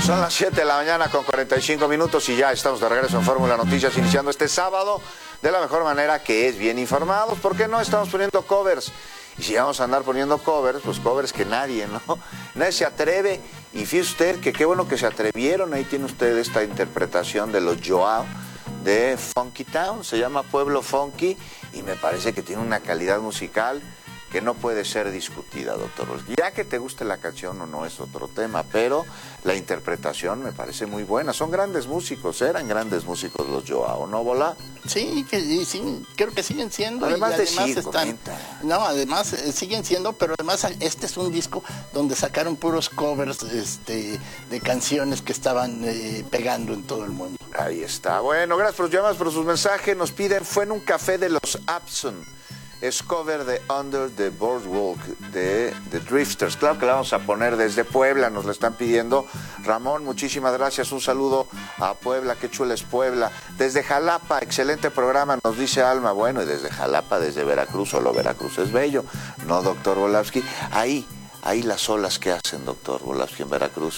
Son las 7 de la mañana con 45 minutos y ya estamos de regreso en Fórmula Noticias, iniciando este sábado de la mejor manera, que es bien informados. ¿Por qué no estamos poniendo covers? Y si vamos a andar poniendo covers, pues covers que nadie, ¿no? Nadie se atreve. Y fíjese usted que qué bueno que se atrevieron. Ahí tiene usted esta interpretación de los Joao de Funky Town. Se llama Pueblo Funky y me parece que tiene una calidad musical que no puede ser discutida, doctor. Ya que te guste la canción o no es otro tema, pero la interpretación me parece muy buena. Son grandes músicos, eran grandes músicos los Joao, ¿no, Bola? Sí, sí, creo que siguen siendo. Además, y de además circo, además siguen siendo, pero además este es un disco donde sacaron puros covers de canciones que estaban pegando en todo el mundo. Ahí está. Bueno, gracias por sus llamadas, por sus mensajes. Nos piden, fue en un café de los Abson. Es cover de Under the Boardwalk de Drifters. Claro que la vamos a poner desde Puebla, nos la están pidiendo. Ramón, muchísimas gracias. Un saludo a Puebla, qué chula es Puebla. Desde Jalapa, excelente programa, nos dice Alma. Bueno, y desde Jalapa, desde Veracruz, solo Veracruz es bello. No, doctor Volavsky. Ahí las olas que hacen, doctor Volavsky, en Veracruz.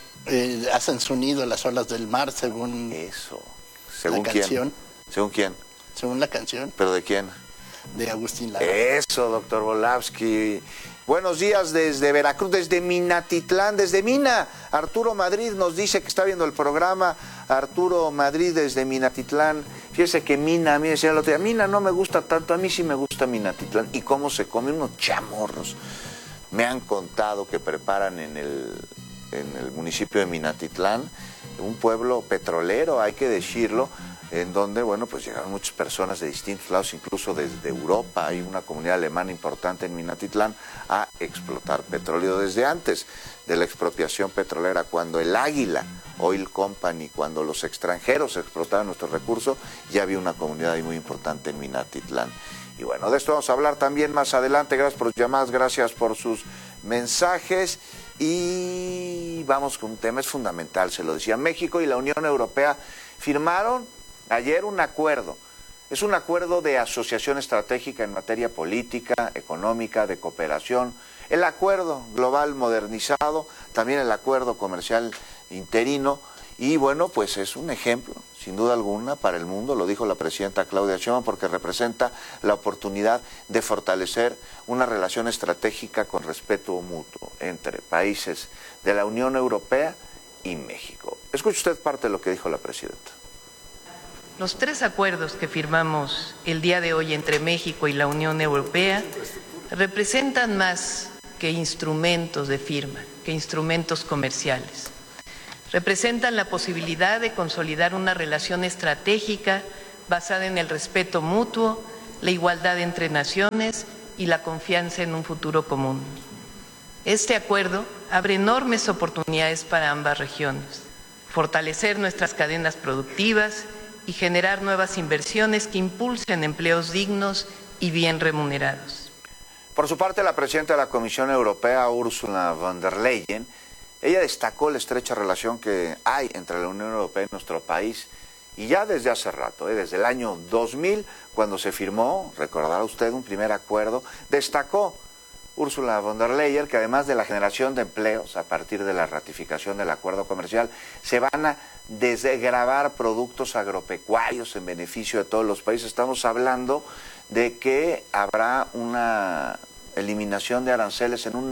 Hacen sonido las olas del mar, según eso. ¿Según la quién? canción. ¿Según quién? Según la canción. ¿Pero de quién? De Agustín Lara. Eso, doctor Volavsky. Buenos días desde Veracruz, desde Minatitlán, desde Mina. Arturo Madrid nos dice que está viendo el programa. Arturo Madrid desde Minatitlán. Fíjese que Mina, a mí decía el otro día, Mina no me gusta tanto, a mí sí me gusta Minatitlán. ¿Y cómo se come? Unos chamorros. Me han contado que preparan en el municipio de Minatitlán, un pueblo petrolero, hay que decirlo, en donde, bueno, pues llegaron muchas personas de distintos lados, incluso desde Europa. Hay una comunidad alemana importante en Minatitlán a explotar petróleo desde antes de la expropiación petrolera, cuando el Águila Oil Company, cuando los extranjeros explotaban nuestros recursos, ya había una comunidad ahí muy importante en Minatitlán. Y bueno, de esto vamos a hablar también más adelante. Gracias por sus llamadas, gracias por sus mensajes. Y vamos con un tema, es fundamental, se lo decía. México y la Unión Europea firmaron ayer un acuerdo. Es un acuerdo de asociación estratégica en materia política, económica, de cooperación. El acuerdo global modernizado, también el acuerdo comercial interino. Y bueno, pues es un ejemplo, sin duda alguna, para el mundo, lo dijo la presidenta Claudia Sheinbaum, porque representa la oportunidad de fortalecer una relación estratégica con respeto mutuo entre países de la Unión Europea y México. Escuche usted parte de lo que dijo la presidenta. Los 3 acuerdos que firmamos el día de hoy entre México y la Unión Europea representan más que instrumentos de firma, que instrumentos comerciales. Representan la posibilidad de consolidar una relación estratégica basada en el respeto mutuo, la igualdad entre naciones y la confianza en un futuro común. Este acuerdo abre enormes oportunidades para ambas regiones, fortalecer nuestras cadenas productivas y generar nuevas inversiones que impulsen empleos dignos y bien remunerados. Por su parte, la presidenta de la Comisión Europea, Ursula von der Leyen, ella destacó la estrecha relación que hay entre la Unión Europea y nuestro país, y ya desde hace rato, desde el año 2000, cuando se firmó, recordará usted, un primer acuerdo, destacó Ursula von der Leyen que además de la generación de empleos a partir de la ratificación del acuerdo comercial, se van a desgravar productos agropecuarios en beneficio de todos los países. Estamos hablando de que habrá una eliminación de aranceles en un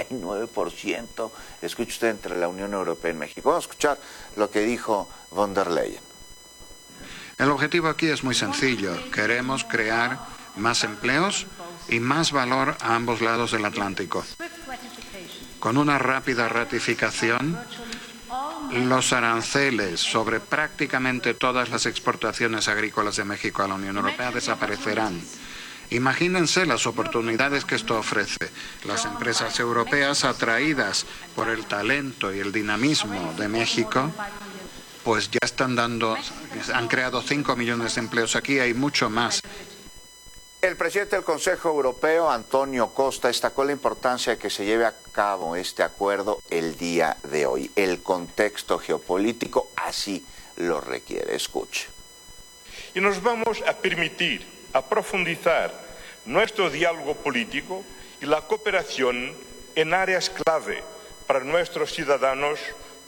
99%, escuche usted, entre la Unión Europea y México. Vamos a escuchar lo que dijo von der Leyen. El objetivo aquí es muy sencillo. Queremos crear más empleos y más valor a ambos lados del Atlántico. Con una rápida ratificación, los aranceles sobre prácticamente todas las exportaciones agrícolas de México a la Unión Europea desaparecerán. Imagínense las oportunidades que esto ofrece. Las empresas europeas, atraídas por el talento y el dinamismo de México, pues ya han creado 5 millones de empleos aquí, hay mucho más. El presidente del Consejo Europeo, Antonio Costa, destacó la importancia de que se lleve a cabo este acuerdo el día de hoy. El contexto geopolítico así lo requiere. Escuche. Y nos vamos a permitir profundizar nuestro diálogo político y la cooperación en áreas clave para nuestros ciudadanos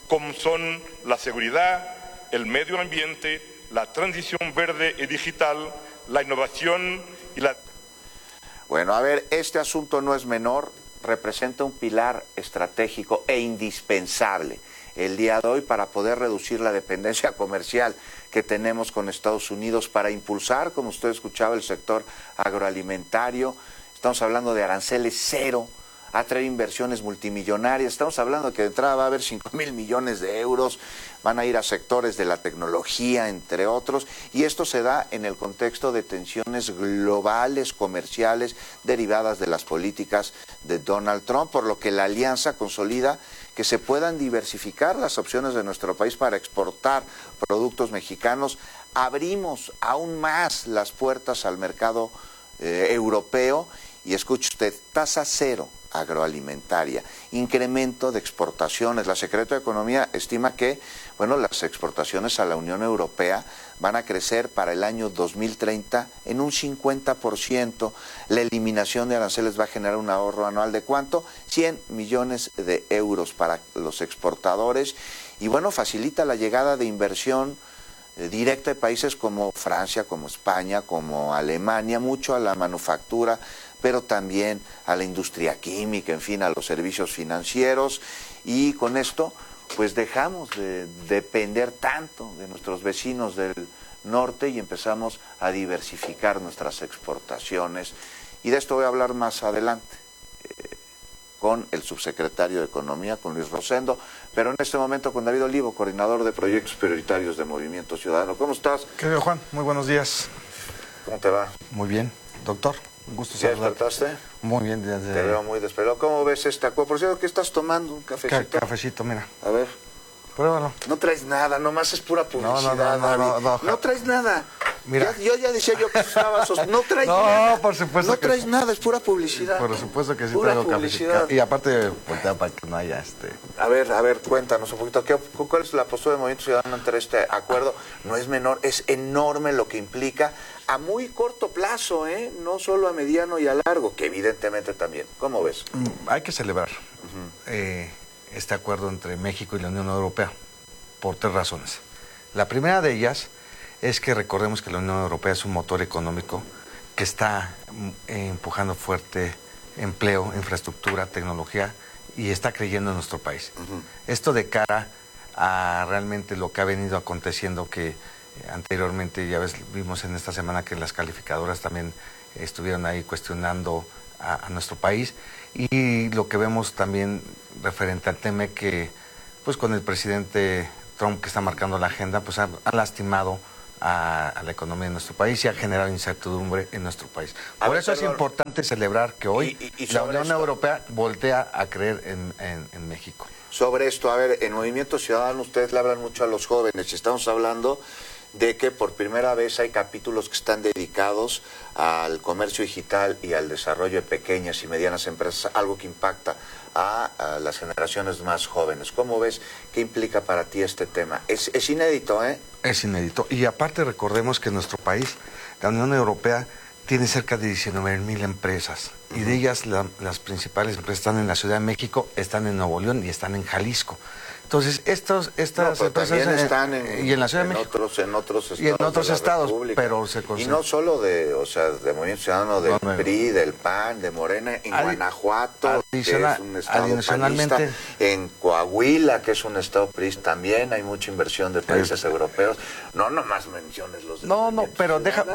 como son la seguridad, el medio ambiente, la transición verde y digital, la innovación y la... Bueno, a ver, este asunto no es menor, representa un pilar estratégico e indispensable el día de hoy para poder reducir la dependencia comercial que tenemos con Estados Unidos, para impulsar, como usted escuchaba, el sector agroalimentario. Estamos hablando de aranceles cero, atraer inversiones multimillonarias. Estamos hablando de que de entrada va a haber 5,000 millones de euros, van a ir a sectores de la tecnología, entre otros, y esto se da en el contexto de tensiones globales, comerciales, derivadas de las políticas de Donald Trump, por lo que la alianza consolida que se puedan diversificar las opciones de nuestro país para exportar productos mexicanos. Abrimos aún más las puertas al mercado europeo, y escuche usted, tasa cero agroalimentaria, incremento de exportaciones. La Secretaría de Economía estima que, bueno, las exportaciones a la Unión Europea van a crecer para el año 2030 en un 50%. La eliminación de aranceles va a generar un ahorro anual de ¿cuánto? 100 millones de euros para los exportadores, y bueno, facilita la llegada de inversión directa de países como Francia, como España, como Alemania, mucho a la manufactura, pero también a la industria química, en fin, a los servicios financieros, y con esto pues dejamos de depender tanto de nuestros vecinos del norte y empezamos a diversificar nuestras exportaciones, y de esto voy a hablar más adelante con el subsecretario de Economía, con Luis Rosendo, pero en este momento con David Olivo, coordinador de proyectos prioritarios de Movimiento Ciudadano. ¿Cómo estás? Querido Juan, muy buenos días. ¿Cómo te va? Muy bien, doctor, un gusto ¿Ya saludarte. despertaste? Muy bien. Te veo muy despejado. ¿Cómo ves este acuerdo? Por cierto, ¿qué estás tomando? ¿Un cafecito? Cafecito, mira. A ver. Pruébalo. No traes nada, nomás es pura publicidad. No traes nada. Mira. Yo ya decía yo que estabas... No traes nada. No, por supuesto. No traes nada, es pura publicidad. Por supuesto que sí pura traigo publicidad. cafecito. Y aparte, voltea para que no haya A ver, cuéntanos un poquito. ¿Cuál es la postura del Movimiento Ciudadano ante este acuerdo? No es menor, es enorme lo que implica a muy corto plazo, no solo a mediano y a largo, que evidentemente también. ¿Cómo ves? Hay que celebrar este acuerdo entre México y la Unión Europea por 3 razones. La primera de ellas es que recordemos que la Unión Europea es un motor económico que está empujando fuerte empleo, infraestructura, tecnología, y está creyendo en nuestro país. Esto de cara a realmente lo que ha venido aconteciendo, que anteriormente, ya vimos en esta semana que las calificadoras también estuvieron ahí cuestionando a nuestro país, y lo que vemos también referente al tema que, pues con el presidente Trump, que está marcando la agenda, pues ha lastimado a la economía de nuestro país y ha generado incertidumbre en nuestro país. Por eso es importante celebrar que hoy la Unión Europea voltea a creer en México. Sobre esto, a ver, en Movimiento Ciudadano ustedes le hablan mucho a los jóvenes, y estamos hablando de que por primera vez hay capítulos que están dedicados al comercio digital y al desarrollo de pequeñas y medianas empresas, algo que impacta a las generaciones más jóvenes. ¿Cómo ves? ¿Qué implica para ti este tema? Es inédito, ¿eh? Es inédito. Y aparte recordemos que en nuestro país, la Unión Europea tiene cerca de 19,000 empresas, y de ellas las principales empresas están en la Ciudad de México, están en Nuevo León y están en Jalisco. Entonces, estas empresas están y en la Ciudad de México en otros estados, y en otros estados, pero se y no solo de Movimiento Ciudadano, del PRI, del PAN, de Morena, en Guanajuato, que es un estado panista, en Coahuila, que es un estado priista también, hay mucha inversión de países europeos. No nomás menciones los de pero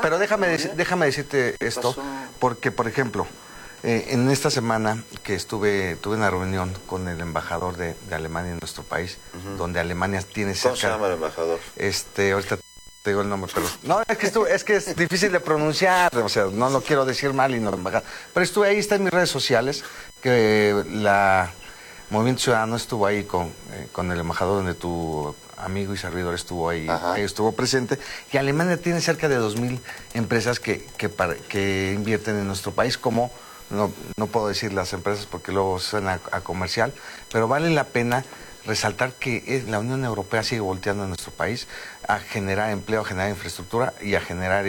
déjame decirte esto, porque por ejemplo, en esta semana que tuve una reunión con el embajador de Alemania en nuestro país, donde Alemania tiene cerca... ¿Cómo se llama el embajador? Ahorita te digo el nombre, pero... No, es que es difícil de pronunciar, o sea, no lo quiero decir mal y no lo embajador. Pero estuve ahí, está en mis redes sociales, que la Movimiento Ciudadano estuvo ahí con el embajador, donde tu amigo y servidor estuvo ahí, estuvo presente, y Alemania tiene cerca de 2,000 empresas que invierten en nuestro país, como... No puedo decir las empresas porque luego suena a comercial, pero vale la pena resaltar que la Unión Europea sigue volteando a nuestro país a generar empleo, a generar infraestructura y a generar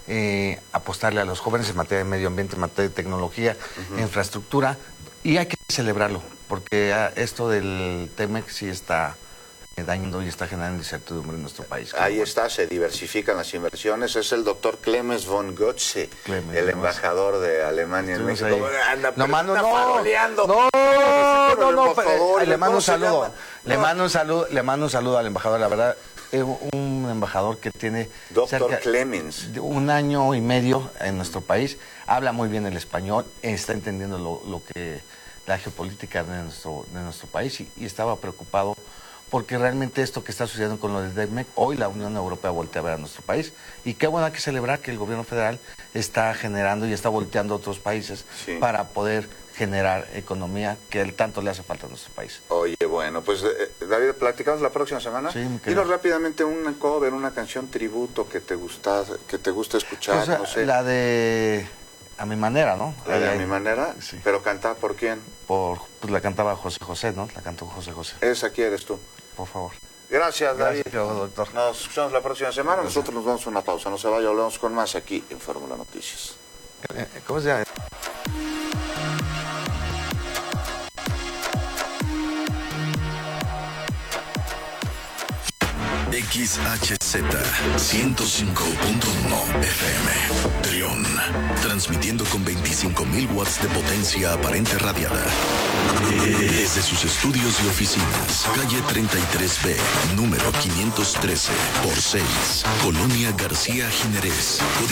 apostarle a los jóvenes en materia de medio ambiente, en materia de tecnología, infraestructura. Y hay que celebrarlo, porque esto del TEMEC sí está dañando y está generando incertidumbre en nuestro país. Ahí está, se diversifican las inversiones. Es el doctor Clemens von Götze, el embajador de Alemania en México. No, por favor, le mando un saludo. Le mando un saludo al embajador, la verdad, un embajador que tiene Doctor Clemens, de 1 año y medio en nuestro país, habla muy bien el español, está entendiendo lo que la geopolítica de nuestro país y estaba preocupado porque realmente esto que está sucediendo con lo del TEMEC, hoy la Unión Europea voltea a ver a nuestro país. Y qué bueno, hay que celebrar que el gobierno federal está generando y está volteando a otros países para poder generar economía que tanto le hace falta a nuestro país. Oye, bueno, pues David, ¿platicamos la próxima semana? Sí, dinos rápidamente un cover, una canción tributo que te gusta escuchar, pues, no sé. La de A Mi Manera, ¿no? La de A Mi Manera, sí. Pero cantada ¿por quién? Pues la cantaba José José, ¿no? La cantó José José. Esa quieres tú. Por favor. Gracias, David. Gracias, doctor. Nos escuchamos la próxima semana. Nosotros nos vamos a una pausa. No se vaya, hablamos con más aquí en Fórmula Noticias. ¿Cómo se llama? XHZ 105.1 FM Trión, transmitiendo con 25.000 watts de potencia aparente radiada desde sus estudios y oficinas, calle 33B, número 513 por 6, Colonia García Jiménez.